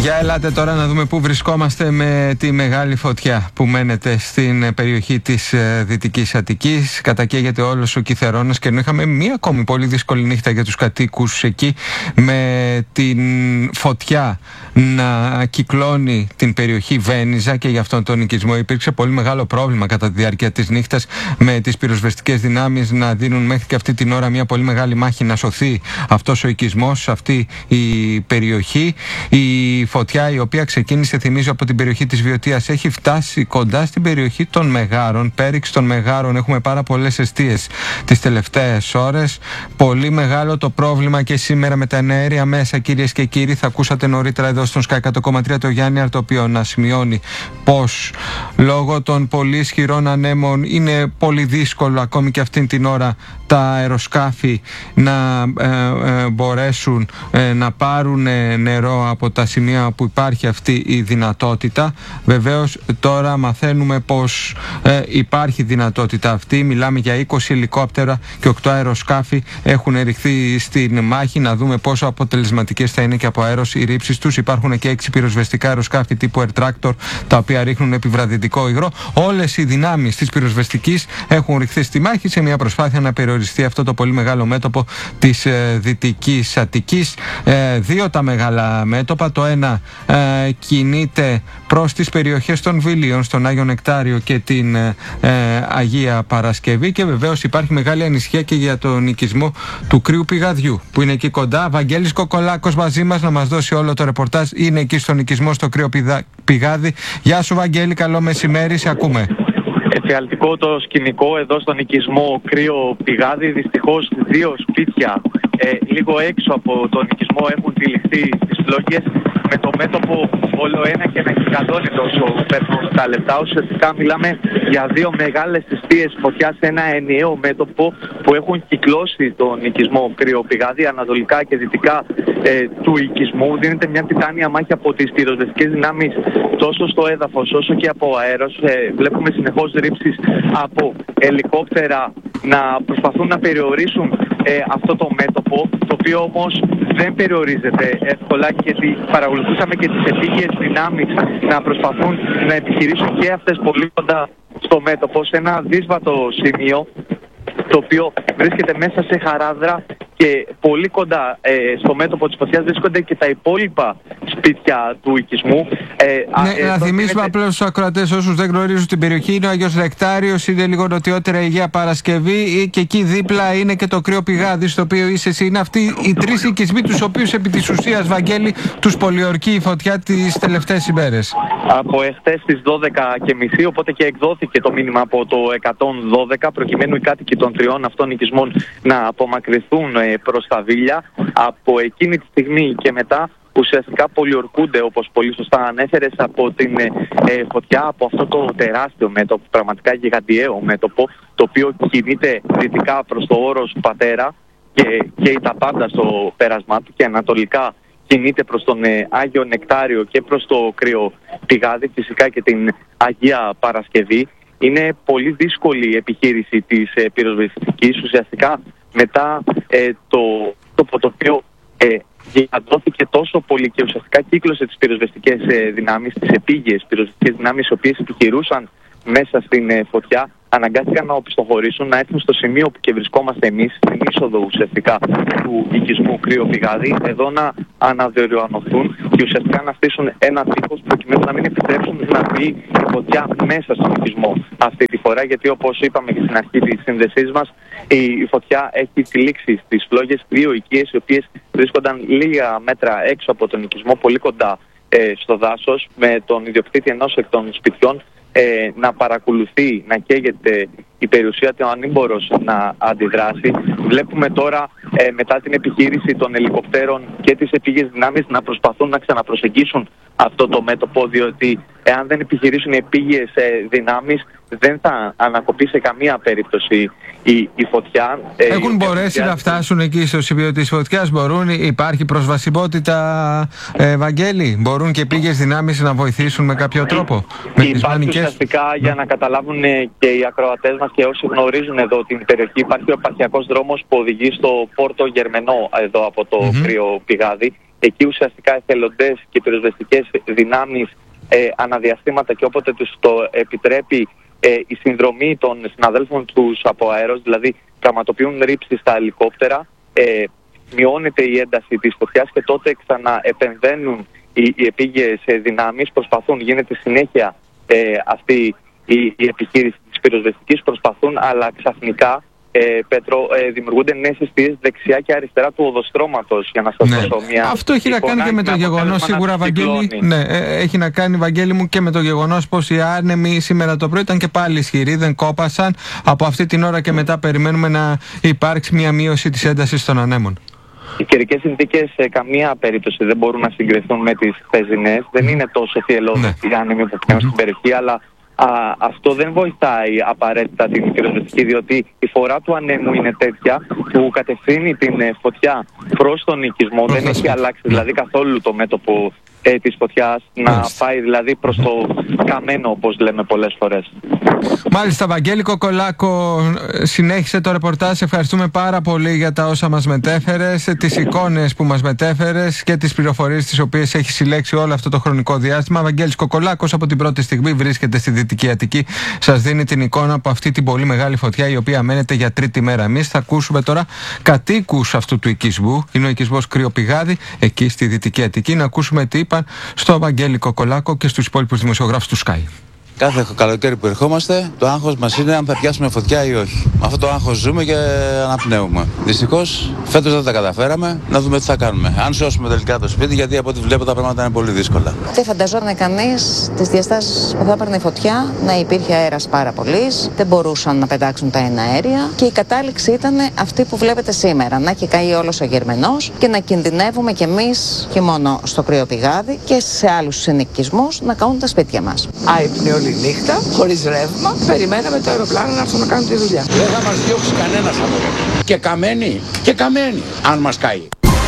Για ελάτε τώρα να δούμε πού βρισκόμαστε με τη μεγάλη φωτιά που μένεται στην περιοχή της Δυτικής Αττικής. Κατακαίγεται όλος ο Κιθερώνας και ενώ είχαμε μία ακόμη πολύ δύσκολη νύχτα για τους κατοίκους εκεί, με την φωτιά να κυκλώνει την περιοχή Βένιζα και για αυτόν τον οικισμό υπήρξε πολύ μεγάλο πρόβλημα κατά τη διάρκεια της νύχτας, με τις πυροσβεστικές δυνάμεις να δίνουν μέχρι και αυτή την ώρα μια πολύ μεγάλη μάχη να σωθεί αυτός ο οικισμός, αυτή η περιοχή. Η φωτιά, η οποία ξεκίνησε, θυμίζω, από την περιοχή της Βιωτίας, έχει φτάσει κοντά στην περιοχή των Μεγάρων, πέριξ των Μεγάρων. Έχουμε πάρα πολλές εστίες τις τελευταίες ώρες. Πολύ μεγάλο το πρόβλημα και σήμερα με τα εναέρια μέσα, κυρίες και κύριοι. Θα ακούσατε νωρίτερα εδώ στον Sky 100,3 το Γιάννη Αρτοπείο να σημειώνει πως λόγω των πολύ ισχυρών ανέμων είναι πολύ δύσκολο ακόμη και αυτήν την ώρα τα αεροσκάφη να μπορέσουν να πάρουν νερό από τα σημεία που υπάρχει αυτή η δυνατότητα. Βεβαίως τώρα μαθαίνουμε πως υπάρχει δυνατότητα αυτή. Μιλάμε για 20 ελικόπτερα και 8 αεροσκάφη έχουν ρηχθεί στην μάχη. Να δούμε πόσο αποτελεσματικές θα είναι και από αέρος οι ρήψεις τους. Υπάρχουν και 6 πυροσβεστικά αεροσκάφη τύπου Air Tractor, τα οποία ρίχνουν επιβραδυτικό υγρό. Όλες οι δυνάμεις της πυροσβεστικής έχουν ρηχθεί στη μάχη σε μια προσπάθεια να περιοριστεί αυτό το πολύ μεγάλο μέτωπο της Δυτικής Αττικής. Δύο τα μεγάλα μέτωπα. Το ένα κινείται προς τις περιοχές των Βιλίων, στον Άγιο Νεκτάριο και την Αγία Παρασκευή, και βεβαίως υπάρχει μεγάλη ανησυχία και για τον οικισμό του Κρύου Πηγαδιού που είναι εκεί κοντά. Βαγγέλης Κοκολάκος μαζί μας να μας δώσει όλο το ρεπορτάζ. Είναι εκεί στον οικισμό στο Κρύο Πηγάδι. Γεια σου Βαγγέλη, καλό μεσημέρι, σε ακούμε. Εφιαλτικό το σκηνικό εδώ στον οικισμό Κρύο Πηγάδι. Δυστυχώς δύο σπίτια λίγο έξω από τον οικισμό έχουν τυλιχθεί στις φλόγες, με το μέτωπο όλο ένα και να γιγαντώνεται όσο παίρνουν τα λεπτά. Ουσιαστικά μιλάμε για δύο μεγάλες αιστείες φωτιάς σε ένα ενιαίο μέτωπο που έχουν κυκλώσει τον οικισμό Κρύο Πηγάδι ανατολικά και δυτικά του οικισμού. Δίνεται μια τιτάνια μάχη από τις πυροσβεστικές δυνάμεις τόσο στο έδαφος όσο και από αέρος. Βλέπουμε συνεχώς ρήψεις από ελικόπτερα να προσπαθούν να περιορίσουν αυτό το μέτωπο, το οποίο όμως δεν περιορίζεται εύκολα, γιατί παρακολουθούσαμε και τις επίγειες δυνάμεις να προσπαθούν να επιχειρήσουν και αυτές πολύ κοντά στο μέτωπο, σε ένα δύσβατο σημείο το οποίο βρίσκεται μέσα σε χαράδρα, και πολύ κοντά στο μέτωπο της φωτιάς βρίσκονται και τα υπόλοιπα σπίτια του οικισμού. Να θυμίσουμε απλώς στους ακροατές, όσους δεν γνωρίζουν την περιοχή, είναι ο Άγιος Νεκτάριος, είναι λίγο νοτιότερα η Αγία Παρασκευή, και εκεί δίπλα είναι και το Κρύο Πηγάδι, στο οποίο είσαι εσύ. Είναι αυτοί οι τρεις οικισμοί τους οποίους επί της ουσίας, Βαγγέλη, τους πολιορκεί η φωτιά τις τελευταίες ημέρες. Από εχθές στις 12:30, οπότε και εκδόθηκε το μήνυμα από το 112, προκειμένου οι κάτοικοι των τριών αυτών οικισμών να απομακρυνθούν προς τα Βίλια. Από εκείνη τη στιγμή και μετά ουσιαστικά πολιορκούνται, όπως πολύ σωστά ανέφερες, από την φωτιά, από αυτό το τεράστιο μέτωπο, πραγματικά γιγαντιαίο μέτωπο, το οποίο κινείται δυτικά προς το όρος Πατέρα και καίει τα πάντα στο πέρασμά του, και ανατολικά κινείται προς τον Άγιο Νεκτάριο και προς το Κρύο Πηγάδι, φυσικά και την Αγία Παρασκευή. Είναι πολύ δύσκολη η επιχείρηση της πυροσβεστικής. Ουσιαστικά μετά το οποίο γιγαντώθηκε τόσο πολύ και ουσιαστικά κύκλωσε τις πυροσβεστικές δυνάμεις, τις επίγειες πυροσβεστικές δυνάμεις, οι οποίες επιχειρούσαν μέσα στην φωτιά, αναγκάστηκαν να οπισθοχωρήσουν, να έρθουν στο σημείο που και βρισκόμαστε εμείς, στην είσοδο ουσιαστικά του οικισμού Κρύο Πηγάδι, εδώ να αναδιοργανωθούν και ουσιαστικά να στήσουν ένα τείχος προκειμένου να μην επιτρέψουν να μπει η φωτιά μέσα στον οικισμό αυτή τη φορά, γιατί όπως είπαμε και στην αρχή της σύνδεσής μας, η φωτιά έχει τυλίξει στις φλόγες δύο οικίες, οι οποίες βρίσκονταν λίγα μέτρα έξω από τον οικισμό, πολύ κοντά στο δάσος, με τον ιδιοκτήτη ενός εκ των σπιτιών να παρακολουθεί να καίγεται η περιουσία του, ανήμπορος να αντιδράσει. Βλέπουμε τώρα μετά την επιχείρηση των ελικοπτέρων και τις επίγειες δυνάμεις να προσπαθούν να ξαναπροσεγγίσουν αυτό το μέτωπο, διότι εάν δεν επιχειρήσουν οι επίγειες δυνάμεις δεν θα ανακοπεί σε καμία περίπτωση η φωτιά. Έχουν μπορέσει να φτάσουν εκεί στο σημείο της φωτιάς? Υπάρχει προσβασιμότητα, Βαγγέλη? Μπορούν και επίγειες δυνάμεις να βοηθήσουν με κάποιο τρόπο? Υπάρχει ουσιαστικά, για να καταλάβουν και οι ακροατές μας και όσοι γνωρίζουν εδώ την περιοχή, υπάρχει ο επαρχιακός δρόμος που οδηγεί στο Πόρτο Γερμενό εδώ από το Κρύο Πηγάδι. Εκεί ουσιαστικά εθελοντές και πυροσβεστικές δυνάμεις αναδιαστήματα και όποτε τους το επιτρέπει η συνδρομή των συναδέλφων τους από αέρος, δηλαδή πραγματοποιούν ρήψεις στα ελικόπτερα, μειώνεται η ένταση της φωτιάς και τότε ξαναεπεμβαίνουν οι επίγειες δυνάμεις, προσπαθούν, γίνεται συνέχεια αυτή η επιχείρηση της πυροσβεστικής, προσπαθούν, αλλά ξαφνικά Πέτρο, δημιουργούνται νέες αιστείες δεξιά και αριστερά του οδοστρώματος, για να σας δώσω μια. Αυτό έχει να κάνει και με το γεγονός, σίγουρα, Βαγγέλη. Ναι, έχει να κάνει, Βαγγέλη μου, και με το γεγονός πως οι άνεμοι σήμερα το πρωί ήταν και πάλι ισχυροί, δεν κόπασαν. Από αυτή την ώρα και μετά περιμένουμε να υπάρξει μια μείωση της έντασης των ανέμων. Οι καιρικές συνθήκες σε καμία περίπτωση δεν μπορούν να συγκριθούν με τις χθεσινές. Δεν είναι τόσο θυελλώδες οι άνεμοι που πιάνουν στην περιοχή, αλλά αυτό δεν βοηθάει απαραίτητα την πυροσβεστική, διότι η φορά του ανέμου είναι τέτοια που κατευθύνει την φωτιά προς τον οικισμό. Δεν έχει αλλάξει δηλαδή καθόλου το μέτωπο της φωτιάς, να πάει δηλαδή προς το καμένο, όπως λέμε πολλές φορές. Μάλιστα, Βαγγέλη Κοκολάκο, συνέχισε το ρεπορτάζ. Ευχαριστούμε πάρα πολύ για τα όσα μας μετέφερες, τις εικόνες που μας μετέφερες και τις πληροφορίες τις οποίες έχει συλλέξει όλο αυτό το χρονικό διάστημα. Βαγγέλης Κοκολάκος από την πρώτη στιγμή βρίσκεται στη Δυτική Αττική. Σας δίνει την εικόνα από αυτή την πολύ μεγάλη φωτιά, η οποία μένεται για τρίτη μέρα. Εμείς θα ακούσουμε τώρα κατοίκους αυτού του οικισμού. Είναι ο οικισμός Κρυοπηγάδη, εκεί στη Δυτική Αττική. Να ακούσουμε τι είπαν στο Βαγγέλη Κοκολάκο και στους υπόλοιπους δημοσιογράφους του Sky. Κάθε καλοκαίρι που ερχόμαστε, το άγχος μας είναι αν θα πιάσουμε φωτιά ή όχι. Με αυτό το άγχος ζούμε και αναπνέουμε. Δυστυχώς, φέτος δεν τα καταφέραμε. Να δούμε τι θα κάνουμε. Αν σώσουμε τελικά το σπίτι, γιατί από ό,τι βλέπω τα πράγματα είναι πολύ δύσκολα. Δεν φανταζόταν κανείς τις διαστάσεις που θα έπαιρνε η φωτιά, να υπήρχε αέρας πάρα πολύς, δεν μπορούσαν να πετάξουν τα εναέρια και η κατάληξη ήταν αυτή που βλέπετε σήμερα. Να έχει καεί όλος ο Γερμενός και να κινδυνεύουμε κι εμείς, και μόνο στο Κρυοπηγάδι και σε άλλους συνοικισμούς, να καούν τα σπίτια μας. Όλη νύχτα, χωρίς ρεύμα, περιμέναμε το αεροπλάνο να έρθουν να κάνουν τη δουλειά. Δεν θα μας διώξει κανένας από εδώ. Και καμένη, αν μας καεί.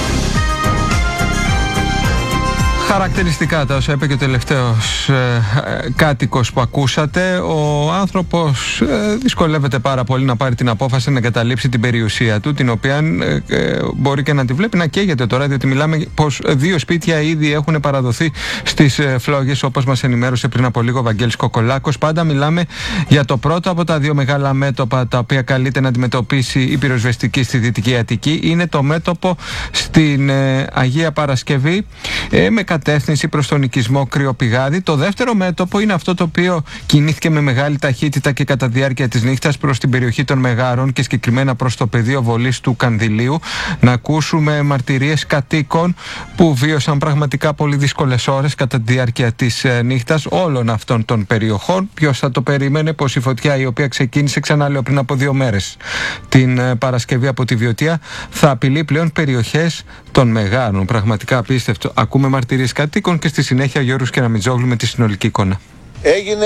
Χαρακτηριστικά τα όσα είπε και ο τελευταίος κάτοικος που ακούσατε. Ο άνθρωπος δυσκολεύεται πάρα πολύ να πάρει την απόφαση να εγκαταλείψει την περιουσία του, την οποία μπορεί και να τη βλέπει να καίγεται τώρα, διότι μιλάμε πως 2 σπίτια ήδη έχουν παραδοθεί στις φλόγες, όπως μας ενημέρωσε πριν από λίγο ο Βαγγέλης Κοκολάκος. Πάντα μιλάμε για το πρώτο από τα 2 μεγάλα μέτωπα τα οποία καλείται να αντιμετωπίσει η πυροσβεστική στη Δυτική Αττική. Είναι το μέτωπο στην Αγία Παρασκευή, με κατεύθυνση προς τον οικισμό Κρυοπηγάδη. Το δεύτερο μέτωπο είναι αυτό το οποίο κινήθηκε με μεγάλη ταχύτητα και κατά διάρκεια της νύχτας προς την περιοχή των Μεγάρων και συγκεκριμένα προς το πεδίο βολής του Κανδυλίου. Να ακούσουμε μαρτυρίες κατοίκων που βίωσαν πραγματικά πολύ δύσκολες ώρες κατά τη διάρκεια της νύχτας όλων αυτών των περιοχών. Ποιος θα το περίμενε πως η φωτιά, η οποία ξεκίνησε, ξαναλέω, πριν από 2 μέρες την Παρασκευή από τη Βιωτία, θα απειλεί πλέον περιοχές των Μεγάρων. Πραγματικά απίστευτο. Ακούμε μαρτυρίες κατοίκων και στη συνέχεια Γιώργος Κεραμιτζόγλου με τη συνολική εικόνα. Έγινε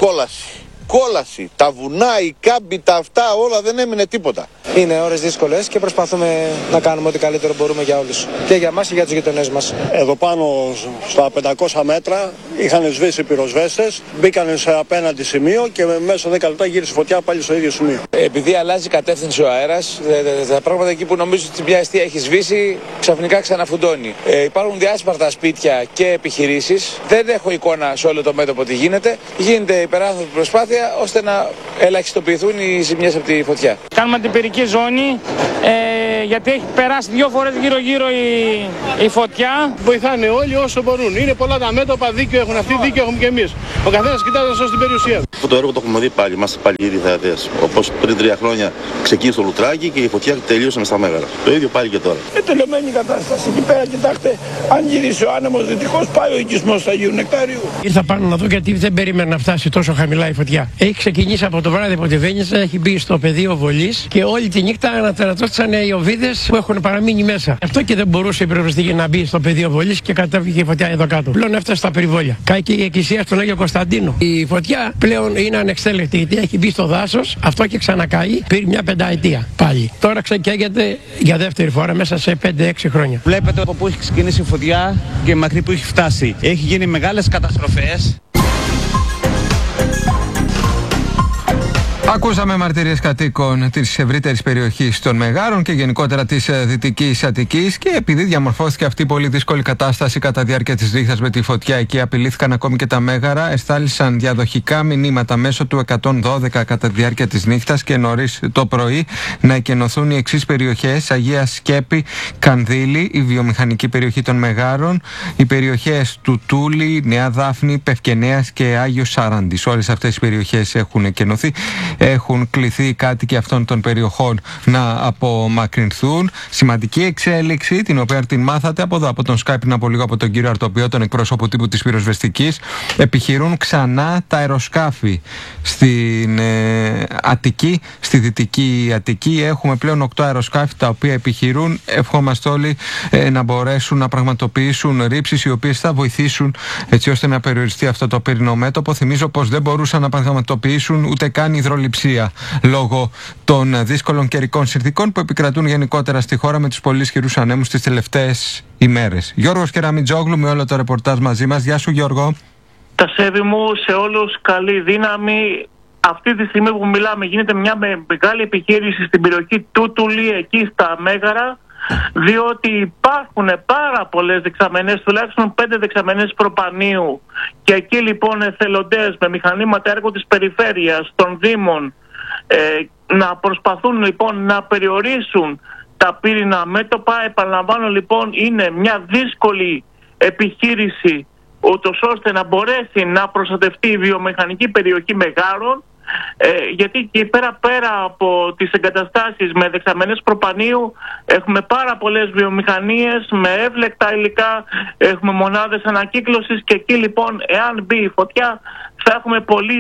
κόλαση. Τα βουνά, οι κάμποι, τα αυτά, όλα, δεν έμεινε τίποτα. Είναι ώρες δύσκολες και προσπαθούμε να κάνουμε ό,τι καλύτερο μπορούμε για όλους. Και για μας και για τους γειτονές μας. Εδώ πάνω στα 500 μέτρα είχαν σβήσει πυροσβέστες, μπήκαν σε απέναντι σημείο και μέσα 10 λεπτά γύρισε φωτιά πάλι στο ίδιο σημείο. Επειδή αλλάζει κατεύθυνση ο αέρας, τα πράγματα εκεί που νομίζω ότι μια αιστεία έχει σβήσει, ξαφνικά ξαναφουντώνει. Υπάρχουν διάσπαρτα σπίτια και επιχειρήσεις. Δεν έχω εικόνα σε όλο το μέτωπο τι γίνεται. Γίνεται υπεράνθρωπη προσπάθεια ώστε να ελαχιστοποιηθούν οι ζημιές από τη φωτιά. Κάνουμε την πυρική ζώνη, γιατί έχει περάσει 2 φορές γύρω-γύρω η φωτιά. Βοηθάνε όλοι όσο μπορούν. Είναι πολλά τα μέτωπα, δίκιο έχουν αυτοί, δίκιο έχουμε και εμείς. Ο καθένας κοιτάζει να σώσει την περιουσία του. Αυτό το έργο το έχουμε δει πάλι, είμαστε πάλι ήδη θεατές. Όπως πριν 3 χρόνια ξεκίνησε το Λουτράκι και η φωτιά τελείωσε στα Μέγαρα. Το ίδιο πάλι και τώρα. Τελειωμένη κατάσταση. Εκεί πέρα, κοιτάξτε, αν γυρίσει ο άνεμος δυτικός, πάει ο οικισμός του Αγίου Νεκτάριου. Ήρθα πάνω να δω γιατί δεν περίμενα να φτάσει τόσο χαμηλά η φωτιά. Έχει ξεκινήσει από το βράδυ από τη Βέννητσα, έχει μπει στο πεδίο βολής και όλη τη νύχτα ανατερατώθησαν οι οβίδες που έχουν παραμείνει μέσα. Αυτό και δεν μπορούσε η πυροσβεστική να μπει στο πεδίο βολής και κατέβηκε η φωτιά εδώ κάτω. Πλέον έφτασε στα περιβόλια. Κάει και η εκκλησία στον Άγιο Κωνσταντίνο. Η φωτιά πλέον είναι ανεξέλεκτη γιατί έχει μπει στο δάσος, αυτό και ξανακάει πριν μια 5ετία πάλι. Τώρα ξεκαίγεται για δεύτερη φορά μέσα σε 5-6 χρόνια. Βλέπετε από πού έχει ξεκινήσει η φωτιά και μακρύ που έχει φτάσει. Έχει γίνει μεγάλες καταστροφές. Ακούσαμε μαρτυρίες κατοίκων της ευρύτερης περιοχής των Μεγάρων και γενικότερα της Δυτικής Αττικής, και επειδή διαμορφώθηκε αυτή η πολύ δύσκολη κατάσταση κατά διάρκεια της νύχτας με τη φωτιά εκεί, απειλήθηκαν ακόμη και τα Μέγαρα. Εστάλησαν διαδοχικά μηνύματα μέσω του 112 κατά τη διάρκεια της νύχτας και νωρίς το πρωί να εκενωθούν οι εξής περιοχές: Αγία Σκέπη, Κανδύλη, η βιομηχανική περιοχή των Μεγάρων, οι περιοχές του Τούλη, Νέα Δάφνη, Πευκενέας και Άγιος Σάραντης. Όλες αυτές οι περιοχές έχουν εκενωθεί. Έχουν κληθεί οι κάτοικοι αυτών των περιοχών να απομακρυνθούν. Σημαντική εξέλιξη, την οποία την μάθατε από εδώ, από τον Skype πριν από λίγο, από τον κύριο Αρτοπιό, τον εκπρόσωπο τύπου της πυροσβεστικής. Επιχειρούν ξανά τα αεροσκάφη στην Αττική, στη Δυτική Αττική. Έχουμε πλέον 8 αεροσκάφη τα οποία επιχειρούν. Ευχόμαστε όλοι να μπορέσουν να πραγματοποιήσουν ρήψεις οι οποίες θα βοηθήσουν έτσι ώστε να περιοριστεί αυτό το πύρινο μέτωπο. Θυμίζω πως δεν μπορούσαν να πραγματοποιήσουν ούτε καν υδροληψία λόγω των δύσκολων καιρικών συνθηκών που επικρατούν γενικότερα στη χώρα με τους πολύ ισχυρούς ανέμους τις τελευταίες ημέρες. Γιώργος Κεραμιτζόγλου με όλο το ρεπορτάζ μαζί μας. Γεια σου, Γιώργο. Τα σέβη μου σε όλους, καλή δύναμη. Αυτή τη στιγμή που μιλάμε γίνεται μια μεγάλη επιχείρηση στην περιοχή του Τουλή, εκεί στα Μέγαρα, διότι υπάρχουν πάρα πολλές δεξαμενές, τουλάχιστον 5 δεξαμενές προπανίου, και εκεί λοιπόν εθελοντές με μηχανήματα έργου της περιφέρειας, των Δήμων, να προσπαθούν λοιπόν να περιορίσουν τα πύρινα μέτωπα. Επαναλαμβάνω λοιπόν, είναι μια δύσκολη επιχείρηση ούτως ώστε να μπορέσει να προστατευτεί η βιομηχανική περιοχή Μεγάρων, γιατί και πέρα από τις εγκαταστάσεις με δεξαμενές προπανίου έχουμε πάρα πολλές βιομηχανίες με εύλεκτα υλικά, έχουμε μονάδες ανακύκλωσης, και εκεί λοιπόν εάν μπει η φωτιά θα έχουμε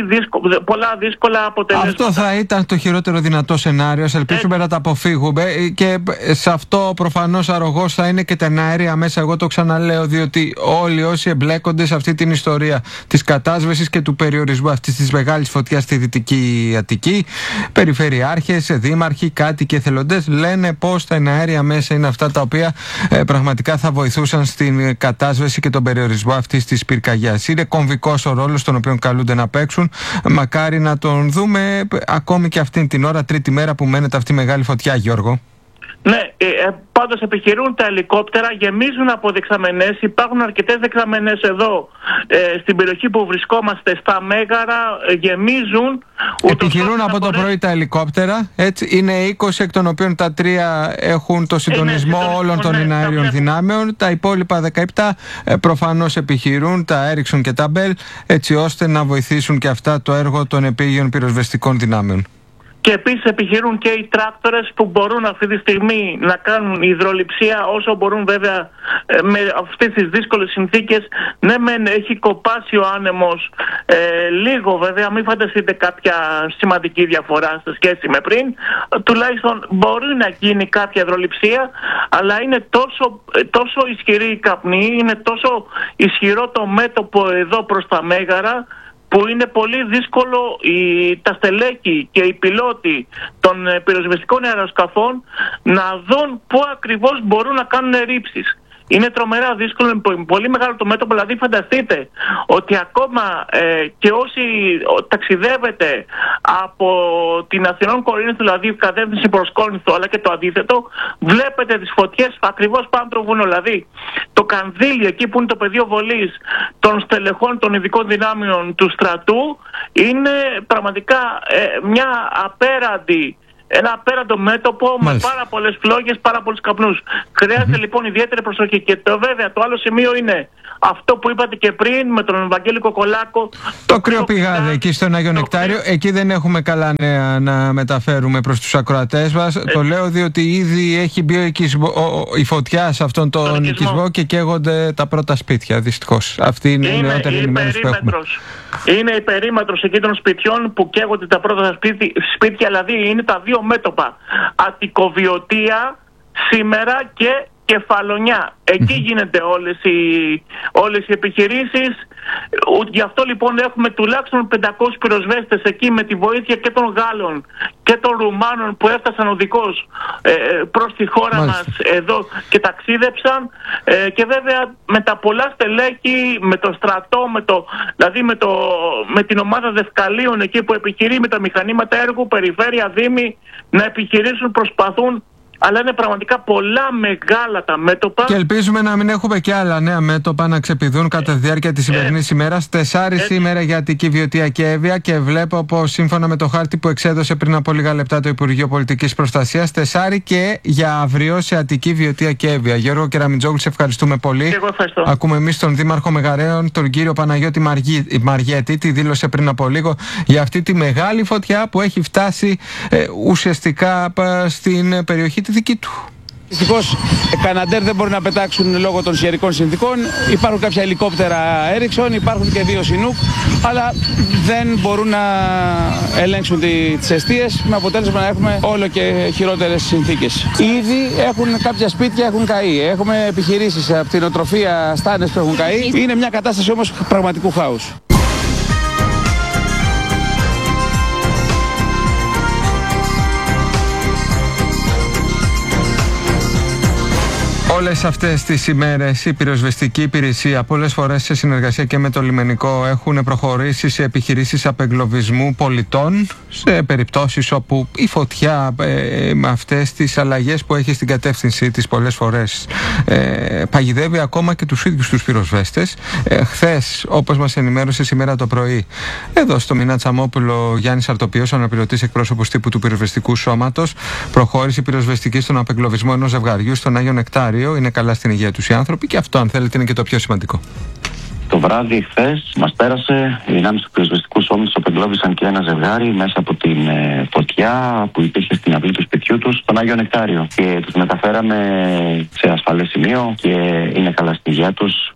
πολλά δύσκολα αποτελέσματα. Αυτό θα ήταν το χειρότερο δυνατό σενάριο. Ελπίζουμε να τα αποφύγουμε, και σε αυτό προφανώς αρρωγός θα είναι και τα αέρια μέσα. Εγώ το ξαναλέω, διότι όλοι όσοι εμπλέκονται σε αυτή την ιστορία της κατάσβεσης και του περιορισμού αυτής της μεγάλης φωτιάς στη Δυτική Αττική, περιφερειάρχες, δήμαρχοι, κάτοικοι, εθελοντές, λένε πως τα αέρια μέσα είναι αυτά τα οποία πραγματικά θα βοηθούσαν στην κατάσβεση και τον περιορισμό αυτής της πυρκαγιάς. Είναι κομβικός ο ρόλος τον οποίο καλούνται να παίξουν. Μακάρι να τον δούμε ακόμη και αυτήν την ώρα, τρίτη μέρα που μένεται αυτή η μεγάλη φωτιά, Γιώργο. Ναι, πάντως επιχειρούν τα ελικόπτερα, γεμίζουν από δεξαμενές. Υπάρχουν αρκετές δεξαμενές εδώ στην περιοχή που βρισκόμαστε, στα Μέγαρα, γεμίζουν. Επιχειρούν από το πρωί τα ελικόπτερα, έτσι, είναι 20, εκ των οποίων τα 3 έχουν το συντονισμό όλων των εναέριων δυνάμεων. Τα υπόλοιπα 17 προφανώς επιχειρούν τα Έριξον και τα Μπέλ, έτσι ώστε να βοηθήσουν και αυτά το έργο των επίγειων πυροσβεστικών δυνάμεων. Και επίσης επιχειρούν και οι τράκτορες που μπορούν αυτή τη στιγμή να κάνουν υδροληψία όσο μπορούν, βέβαια με αυτές τις δύσκολες συνθήκες. Ναι, μεν έχει κοπάσει ο άνεμος λίγο, βέβαια, μην φανταστείτε κάποια σημαντική διαφορά σε σχέση με πριν. Τουλάχιστον μπορεί να γίνει κάποια υδροληψία, αλλά είναι τόσο ισχυρή η καπνή, είναι τόσο ισχυρό το μέτωπο εδώ προς τα Μέγαρα, που είναι πολύ δύσκολο τα στελέχη και οι πιλότοι των πυροσβεστικών αεροσκαφών να δουν πού ακριβώς μπορούν να κάνουν ρήψεις. Είναι τρομερά δύσκολο, είναι πολύ μεγάλο το μέτωπο. Δηλαδή φανταστείτε ότι ακόμα και όσοι ταξιδεύετε από την Αθηνών Κορίνθου, δηλαδή κατεύθυνση προς Κόρινθο, αλλά και το αντίθετο, βλέπετε τις φωτιές ακριβώς πάνω το βουνό. Δηλαδή το Κανδύλι, εκεί που είναι το πεδίο βολής των στελεχών των ειδικών δυνάμεων του στρατού, είναι πραγματικά ένα απέραντο μέτωπο. Μάλιστα. Με πάρα πολλές φλόγες, πάρα πολλούς καπνούς. Χρειάζεται λοιπόν ιδιαίτερη προσοχή. Και βέβαια το άλλο σημείο είναι αυτό που είπατε και πριν με τον Βαγγέλη Κοκολάκο. Το κρυοπηγάδι εκεί στον Άγιο Νεκτάριο. Εκεί δεν έχουμε καλά νέα να μεταφέρουμε προς τους ακροατές μας. Το λέω διότι ήδη έχει μπει η φωτιά σε αυτόν τον οικισμό και καίγονται τα πρώτα σπίτια, δυστυχώς. Αυτή είναι η νεότερη ενημέρωση που έχουμε. Είναι η περίμετρος εκεί των σπιτιών που καίγονται τα πρώτα σπίτια, δηλαδή είναι τα δύο μέτωπα. Αττικοβιωτία σήμερα και Κεφαλονιά. Εκεί γίνεται όλες οι επιχειρήσεις. Γι' αυτό λοιπόν έχουμε τουλάχιστον 500 πυροσβέστες εκεί, με τη βοήθεια και των Γάλλων και των Ρουμάνων που έφτασαν οδικώς προς τη χώρα μας εδώ και ταξίδεψαν, και βέβαια με τα πολλά στελέχη, με το στρατό, δηλαδή με την ομάδα δευκαλίων εκεί που επιχειρεί, με τα μηχανήματα έργου, περιφέρεια, δήμοι, να επιχειρήσουν, προσπαθούν. Αλλά είναι πραγματικά πολλά μεγάλα τα μέτωπα. Και ελπίζουμε να μην έχουμε και άλλα νέα μέτωπα να ξεπηδούν κατά τη διάρκεια της σημερινής ημέρας. 4 σήμερα για Αττική, Βιωτία και Εύβοια. Και βλέπω πως σύμφωνα με το χάρτη που εξέδωσε πριν από λίγα λεπτά το Υπουργείο Πολιτικής Προστασίας, 4 και για αύριο σε Αττική, Βιωτία και Εύβοια. Γιώργο Κεραμιτζόγλου, σε ευχαριστούμε πολύ. Εγώ ευχαριστώ. Ακούμε εμείς τον Δήμαρχο Μεγαρέων, τον κύριο Παναγιώτη Μαριέτη, τη δήλωσε πριν από λίγο για αυτή τη μεγάλη φωτιά που έχει φτάσει ουσιαστικά στην περιοχή τη δική του. Δυστυχώς, Καναντέρ δεν μπορεί να πετάξουν λόγω των καιρικών συνθήκων. Υπάρχουν κάποια ελικόπτερα Ericsson, υπάρχουν και 2 Chinook, αλλά δεν μπορούν να ελέγξουν τις εστίες, με αποτέλεσμα να έχουμε όλο και χειρότερες συνθήκες. Ήδη κάποια σπίτια έχουν καεί. Έχουμε επιχειρήσεις από την οτροφία, στάνες που έχουν καεί. Είναι μια κατάσταση όμως πραγματικού χάους. Όλες αυτές τις ημέρες η πυροσβεστική υπηρεσία πολλές φορές σε συνεργασία και με το λιμενικό έχουν προχωρήσει σε επιχειρήσεις απεγκλωβισμού πολιτών σε περιπτώσεις όπου η φωτιά με αυτές τις αλλαγές που έχει στην κατεύθυνση της πολλές φορές παγιδεύει ακόμα και τους ίδιους τους πυροσβέστες. Χθες, όπως μας ενημέρωσε σήμερα το πρωί εδώ στο Μινά Τσαμόπουλο, Γιάννης Αρτοπιός, αναπληρωτής εκπρόσωπος τύπου του πυροσβεστικού σώματος, προχώρησε η πυροσβεστική στον απεγκλωβισμό ενός ζευγαριού στον Άγιο Νεκτάριο. Είναι καλά στην υγεία τους οι άνθρωποι και αυτό, αν θέλετε, είναι και το πιο σημαντικό. Το βράδυ χθες μας πέρασε, οι δυνάμεις του πυροσβεστικού σώματος απεγκλώβησαν και ένα ζευγάρι μέσα από την φωτιά που υπήρχε στην αυλή του σπιτιού τους στον Άγιο Νεκτάριο. Και τους μεταφέραμε σε ασφαλές σημείο και είναι καλά στην υγεία τους.